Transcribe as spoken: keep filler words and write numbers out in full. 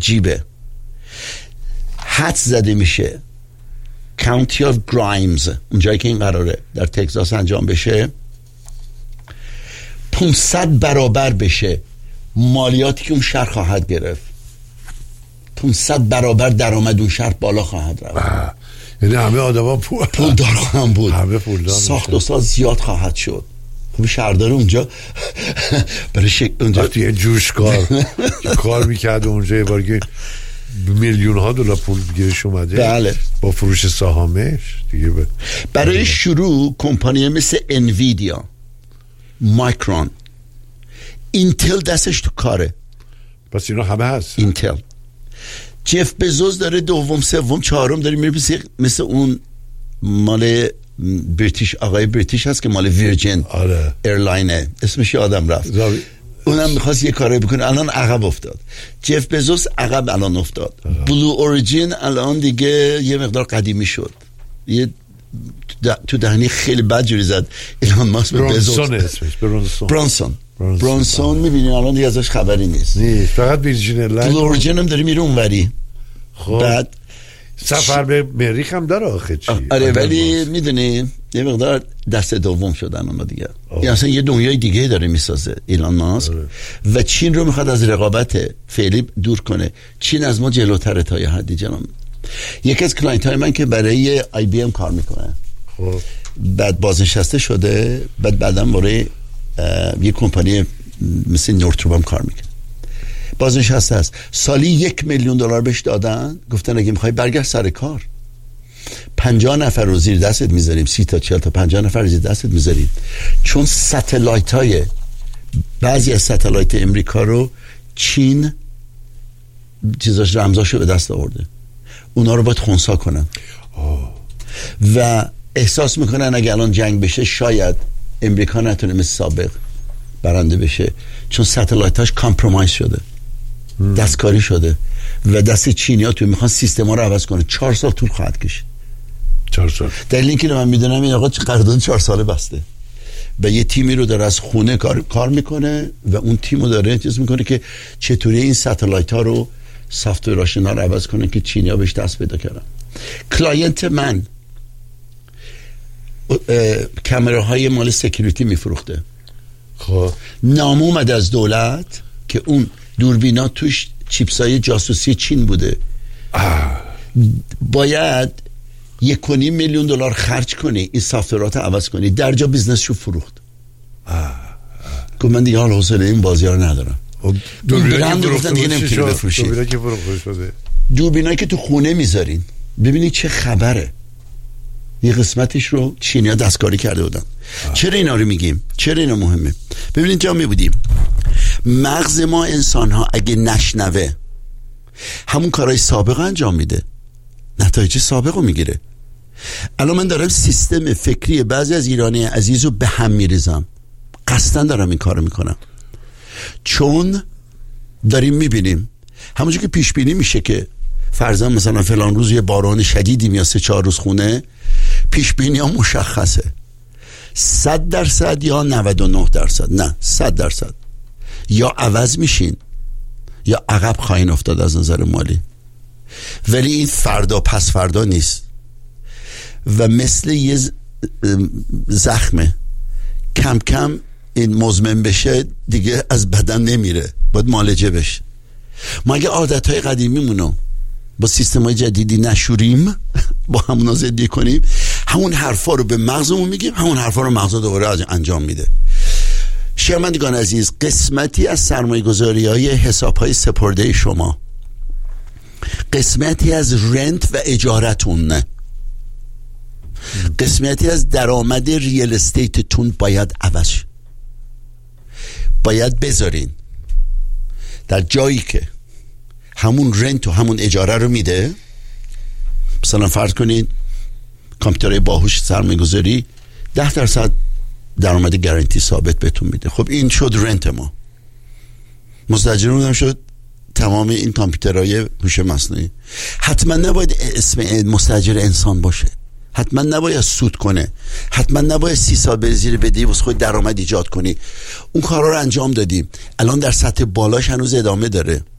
عجیبه. حدس زده میشه کانتی آف گرایمز، اونجایی که این قراره در تگزاس انجام بشه، پانصد برابر بشه مالیاتی که اون شهر خواهد گرفت. پانصد برابر درآمد اون شهر بالا خواهد رفت. یعنی همه آدما پول پول دار خواهند بود، همه پول دار، ساخت و ساز زیاد خواهد شد. خب شهردار اونجا برای شکل اونجا وقتی یه جوشکار کار میکرد اونجا یه بار که میلیون ها دلار پول گیرش اومده. بله. با فروش سهامش دیگه ب... برای بله. شروع کمپانی مثل انویدیا، مایکرون، اینتل دستش تو کاره. پس اینا همه هست. اینتل، جف بزوس داره دوم سوم چهارم داره میره مثل اون مال بریتیش، آقای بریتیش هست که مال ویرجین آره. ایرلاینه، اسمش یادم رفت. زاوی... اونم میخواست یه کاری بکنه، الان عقب افتاد. جف بزوس عقب الان افتاد. آره. بلو اوریجین الان دیگه یه مقدار قدیمی شد. یه تو دهنی خیلی بد جوری زد ایلان ماسک به بزوس. اسمش برونسون. برانسون. برانسون میبینی الان دیگه ازش خبری نیست. نیست. فقط ویرجین ایرلاین. بلو اوریجین هم داره میره اونوری. خب. بعد سفر به مریخ هم داره آخه چی؟ آره ولی میدونی یه مقدار دست دوم شدن اونا دیگه. یعنی اصلا یه دنیای دیگه داره میسازه ایلان ماسک و چین رو میخواد از رقابت فعلی دور کنه. چین از ما جلوتره تا یه حدی جناب. یکی از کلاینت های من که برای آی بی ام کار میکنه، خب بعد بازنشسته شده، بعد بعداً برای یه کمپانی مثل نورتروپ هم کار میکنه. بازنشسته است. سالی یک میلیون دلار بهش دادن، گفتن اگه میخوای برگرد سر کار. پنجاه نفر رو زیر دستت میذاریم، سی تا چهل تا پنجاه نفر رو زیر دستت میذاریم، چون ستلایت های بعضی از ستلایت امریکا رو چین چیزاش رمزاشو به دست آورده، اونا رو باید خنثی کنن. آه. و احساس میکنن اگه الان جنگ بشه شاید امریکا نتونه مثل سابق برنده بشه، چون ستلایتاش کامپرومایز شده، م. دستکاری شده و دست چینی‌ها تو میخوان سیستما رو عوض کنه. چهار سال طول خواهد کشید. چهار سال. دلیل اینکه من میدونم این آقا قرارداد چهار ساله بسته و یه تیمی رو داره از خونه کار کار میکنه و اون تیمو داره چیز میکنه که چطوری این ستلایت‌ها رو سافت‌وراشون رو عوض کنه که چینی‌ها بهش دست پیدا کردن. کلاینت من کامراهای مال سکیوریتی میفروخته. خب نام اومد از دولت که اون دوربینا توش چیپسای جاسوسی چین بوده. آه. باید یک و نیم میلیون دلار خرج کنی این سافتورات عوض کنی، در جا بیزنس رو فروخت. که من دیگه حال حوصله این بازی ها رو ندارم. دوربینا که گفتن دیگه نمیتونی بفروشی. دوربینا که فروخته شده. دوربینا که تو خونه میذارین ببینید چه خبره. یه قسمتش رو چینی‌ها دستکاری کرده بودن. آه. چرا اینا رو میگیم؟ چرا اینا مهمه؟ ببینید جا میبودیم مغز ما انسان ها اگه نشنوه همون کارهای سابق انجام میده، نتایج سابق رو میگیره. الان من دارم سیستم فکری بعضی از ایرانی عزیز رو به هم میریزم، قصدن دارم این کار رو میکنم، چون داریم میبینیم همونجور که پیش بینی میشه که فرضاً مثلا فلان روز یه باران شدیدی میاد سه چهار روز خونه، پیش بینی ها مشخصه، صد درصد یا نود و نه درصد، نه صد درصد یا عوض میشین یا عقب خواهین افتاد از نظر مالی. ولی این فردا پس فردا نیست و مثل یه زخمه، کم کم این مزمن بشه دیگه از بدن نمیره، باید معالجه بشه. ما اگه عادتهای قدیمیمونو با سیستمای جدیدی نشوریم، با همونا زدی کنیم، همون حرفا رو به مغزمون میگیم، همون حرفا رو مغز دوباره انجام میده. شنوندگان عزیز، قسمتی از سرمایه‌گذاری های حساب های سپرده شما، قسمتی از رنت و اجارتون، قسمتی از درآمد ریل استیتتون باید عوض شه. باید بذارین در جایی که همون رنت و همون اجاره رو میده. مثلا فرض کنین کامپیوترهای باهوش سرمایه‌گذاری ده درصد درآمد گارانتی ثابت بهتون میده. خب این شد رنت ما. مستاجرون هم شد تمام این کامپیوترهای هوش مصنوعی. حتما نباید اسم مستاجر انسان باشه، حتما نباید سود کنه، حتما نباید سی سال بری زیر بدی واسه خود درآمد ایجاد کنی. اون کارا رو انجام دادیم، الان در سطح بالاش هنوز ادامه داره.